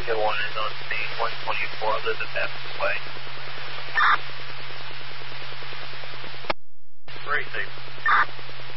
Echo 1 is on scene 124 Elizabeth Way. Very safe.